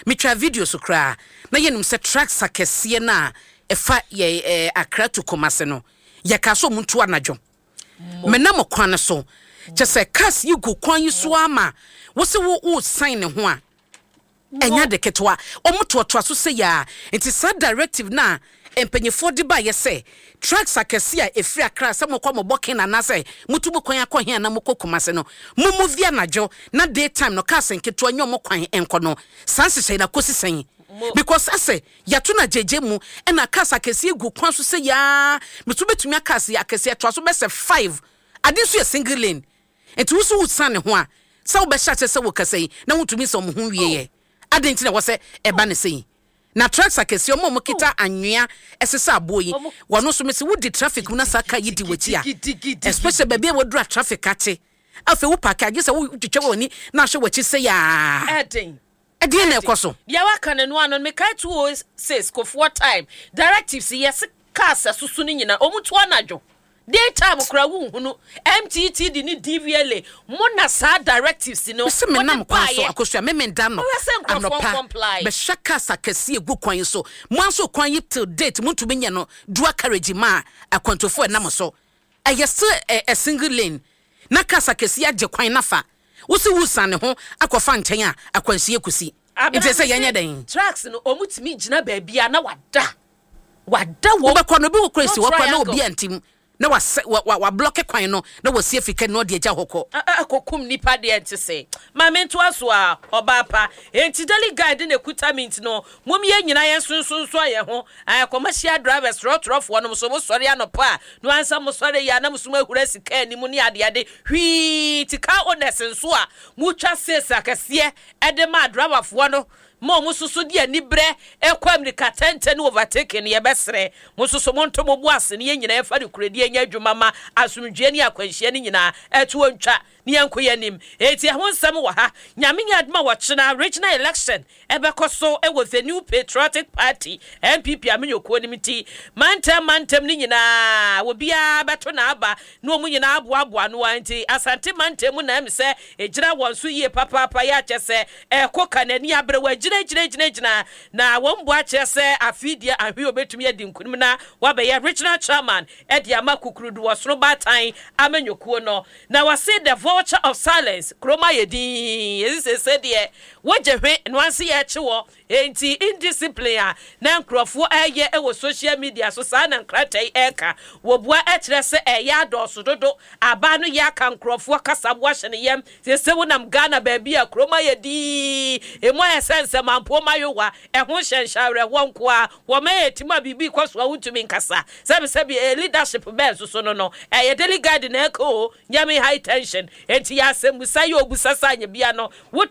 me try video so kra na yenim se tracks akese na efa ye Accra to Kumasi no ye ka so muntu anadwo me na mo kwan so je se cars you go kwan yi so ama wo se wo sign ne ho a enya de ketwa omoto so se ya enti sa directive na empanyefo de ba ye se tracks akese a efri Accra se mo kwa mo bokin na na se mutu bo kwan akɔhia na mo Kumasi no mo via najo na daytime no cars nketwa nyo mo kwan enko no sanse sei na kosi sen because I say yatuna jeje mu e na cars akese egu kwan so se ya metu betumi akase akese to so be se 5 ade so a single lane enti wo so wosan ne ho a sa wo be sha se wo kase na wotumi so mo ho wie ye ade nti na wo se eba ne sei na tracks akese omo mo kita anwea esesa aboyi wono so me se wo di traffic mu na saka yidi wachi a especially baby e wo dura traffic ate afa wo park age se wo twetwe woni na hwe wachi se ya edin na ekoso ya waka ne no anon me kai 206 ko 4 time directives yes cars asusu ni nyina omuto anadwo daytime kura wu hunu MTT di ni DVLA mona sa directives no se me nam kwa so akosua me ndan no amnopa be shaka sakasi egu kwan so mo anso kwan yi till date muntu be nya no dua carriage ma akwantofo nam so ayese a single lane na kasa kesi agye kwan nafa wo se wusan ne ho akofa nten a akwansie kusi enti se yenya den tracks no omutimi gina ba bia na wada wo be kwa no bi wo kresi wo kwa na obi antim na wa block kwan no na wo sie fika no de agya hokọ akokum nipa de enti se ma mento aso a obapa enti daily guide na kuta mint no mom ye nyina ye sunsunso aye ho commercial drivers rotrof wonom so mo sori anopa no ansa mo sori ya na musuma ehura sika animu ni ade hwi tika onesenso a mu twa sesa kase ede ma driver fo no mo mususu dia nibre ekwa America tenten overtaking ye besre mususu monto mo buase ne nyina efa de kuredi enya adwuma ma asumdwe ni akwanhia ni nyina eto ntwa ni enkoye nim eti ahonsam wa ha nyame nya adma wo chena regional election ebekoso ewo the New Patriotic Party NPP amenyoko nimti mantem ni nyina wo bia beto na aba no mu nyina aboa no anti asante mantem na em se egira wonso yie papa ya chese ekoka nani abrewa gina na wombo achese afidia ahwe obetumi adi nkunim na wabeya regional chairman edia makukrudu wasoro batan amenyoko no na wase the voucher of silence kroma yedi yesi said ye wojehwe nwansi ye chewo enti indiscipline na nkrofo eye ewo social media so sa na nkratai eka wobua ekyerese eya doso dodo aba no ya ka nkrofo kasabo ahye yem sese wonam Ghana baabi a kroma yedi emo esense mampo mayowa eho hyenhyawre wonko a wo ma etima bibi kwaso awutumi nkasa sebi leadership benso so no eye daily guide na eko nyame high tension enti ya sembusa yo busasa nya bia no